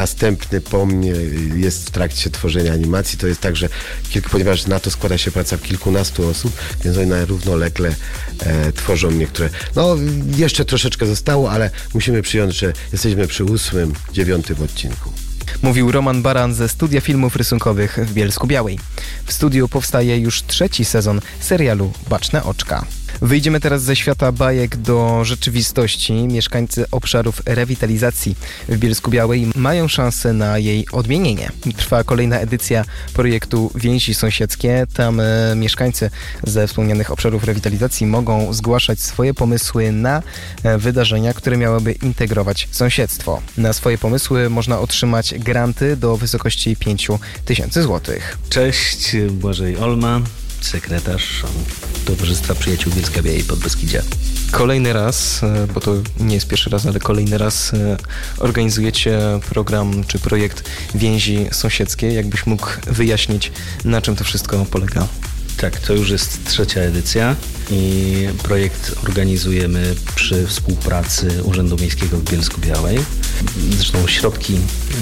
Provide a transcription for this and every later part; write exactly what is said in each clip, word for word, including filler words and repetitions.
następny po mnie jest w trakcie tworzenia animacji. To jest tak, że kilku, ponieważ na to składa się praca kilkunastu osób, więc oni na równolegle e, tworzą niektóre. No, jeszcze troszeczkę zostało, ale musimy przyjąć, że jesteśmy przy ósmym, dziewiątym odcinku. Mówił Roman Baran ze Studia Filmów Rysunkowych w Bielsku-Białej. W studiu powstaje już trzeci sezon serialu Baczne Oczka. Wyjdziemy teraz ze świata bajek do rzeczywistości. Mieszkańcy obszarów rewitalizacji w Bielsku-Białej mają szansę na jej odmienienie. Trwa kolejna edycja projektu Więzi Sąsiedzkie. Tam e, mieszkańcy ze wspomnianych obszarów rewitalizacji mogą zgłaszać swoje pomysły na e, wydarzenia, które miałyby integrować sąsiedztwo. Na swoje pomysły można otrzymać granty do wysokości pięć tysięcy złotych. Cześć, Błażej Olma, sekretarz Towarzystwa Przyjaciół Bielska-Białej Podbeskidzia. Kolejny raz, bo to nie jest pierwszy raz, ale kolejny raz organizujecie program czy projekt Więzi Sąsiedzkie. Jakbyś mógł wyjaśnić, na czym to wszystko polega? Tak, to już jest trzecia edycja i projekt organizujemy przy współpracy Urzędu Miejskiego w Bielsku-Białej. Zresztą środki,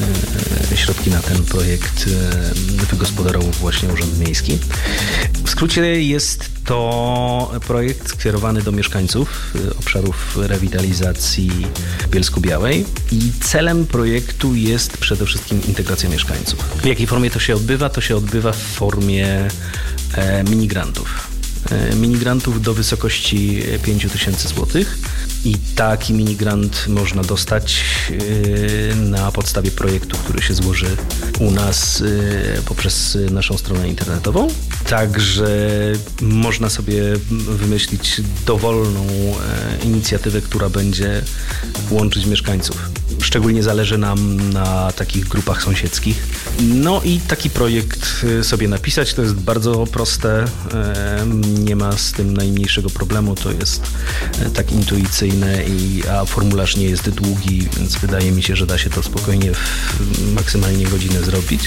środki na ten projekt wygospodarował właśnie Urząd Miejski. W skrócie jest to projekt skierowany do mieszkańców obszarów rewitalizacji w Bielsku-Białej i celem projektu jest przede wszystkim integracja mieszkańców. W jakiej formie to się odbywa? To się odbywa w formie e, minigrantów. E, minigrantów do wysokości pięć tysięcy złotych i taki minigrant można dostać e, na podstawie projektu, który się złoży u nas e, poprzez naszą stronę internetową. Także można sobie wymyślić dowolną e, inicjatywę, która będzie łączyć mieszkańców. Szczególnie zależy nam na takich grupach sąsiedzkich. No i taki projekt sobie napisać, to jest bardzo proste, e, nie ma z tym najmniejszego problemu, to jest e, tak intuicyjne, i, a formularz nie jest długi, więc wydaje mi się, że da się to spokojnie w maksymalnie godzinę zrobić.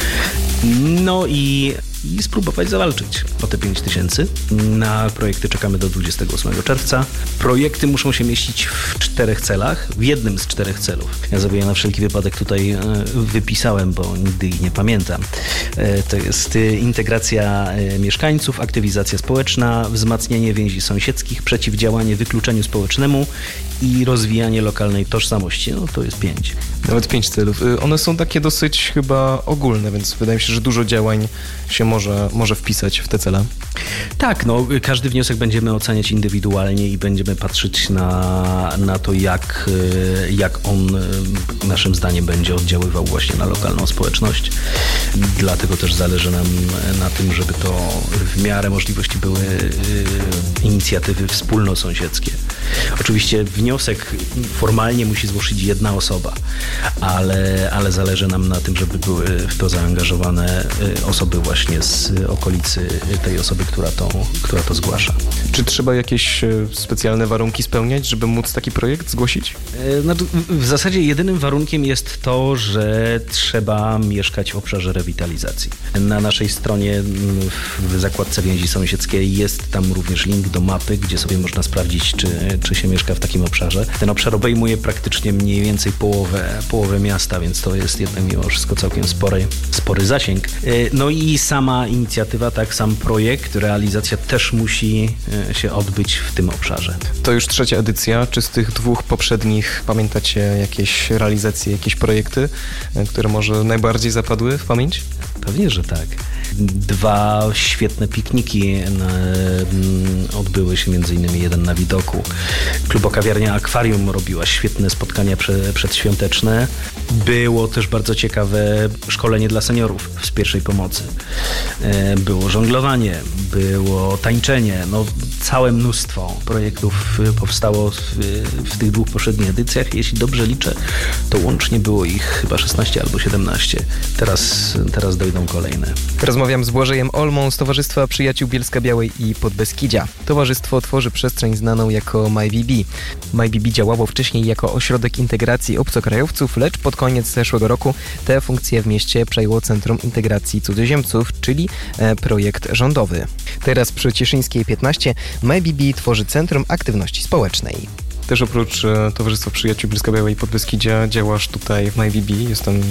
No i i spróbować zawalczyć o te pięć tysięcy. Na projekty czekamy do dwudziestego ósmego czerwca. Projekty muszą się mieścić w czterech celach, w jednym z czterech celów. Ja sobie je na wszelki wypadek tutaj wypisałem, bo nigdy ich nie pamiętam. To jest integracja mieszkańców, aktywizacja społeczna, wzmacnianie więzi sąsiedzkich, przeciwdziałanie wykluczeniu społecznemu i rozwijanie lokalnej tożsamości. No to jest pięć. Nawet pięć celów. One są takie dosyć chyba ogólne, więc wydaje mi się, że dużo działań się może, może wpisać w te cele. Tak, no każdy wniosek będziemy oceniać indywidualnie i będziemy patrzeć na, na to, jak, jak on naszym zdaniem będzie oddziaływał właśnie na lokalną społeczność. Dlatego też zależy nam na tym, żeby to w miarę możliwości były inicjatywy wspólnosąsiedzkie. Oczywiście wniosek formalnie musi zgłosić jedna osoba, ale, ale zależy nam na tym, żeby były w to zaangażowane osoby właśnie z okolicy tej osoby, która to, która to zgłasza. Czy trzeba jakieś specjalne warunki spełniać, żeby móc taki projekt zgłosić? No, w zasadzie jedynym warunkiem jest to, że trzeba mieszkać w obszarze rewitalizacji. Na naszej stronie w zakładce Więzi Sąsiedzkie jest tam również link do mapy, gdzie sobie można sprawdzić, czy, czy się mieszka w takim obszarze. Ten obszar obejmuje praktycznie mniej więcej połowę, połowę miasta, więc to jest jednak mimo wszystko całkiem spory, spory zasięg. No i sama inicjatywa, tak, sam projekt, realizacja też musi się odbyć w tym obszarze. To już trzecia edycja. Czy z tych dwóch poprzednich pamiętacie jakieś realizacje, jakieś projekty, które może najbardziej zapadły w pamięć? Pewnie, że tak. Dwa świetne pikniki odbyły się, między innymi jeden na widoku. Klubokawiarnia Akwarium robiła świetne spotkania prze, przedświąteczne. Było też bardzo ciekawe szkolenie dla seniorów z pierwszej pomocy. Było żonglowanie, było tańczenie. No, całe mnóstwo projektów powstało w, w tych dwóch poprzednich edycjach. Jeśli dobrze liczę, to łącznie było ich chyba szesnaście albo siedemnaście. Teraz, teraz dojdą kolejne. Rozmawiam z Błażejem Olmą z Towarzystwa Przyjaciół Bielska-Białej i Podbeskidzia. Towarzystwo tworzy przestrzeń znaną jako MyBB. MyBB działało wcześniej jako ośrodek integracji obcokrajowców, lecz pod koniec zeszłego roku te funkcje w mieście przejęło Centrum Integracji Cudzoziemców, czyli e, projekt rządowy. Teraz przy Cieszyńskiej piętnaście MyBB tworzy Centrum Aktywności Społecznej. Też oprócz e, Towarzystwa Przyjaciół Bielska-Białej i Podbeskidzia działasz tutaj w MyBB. Jestem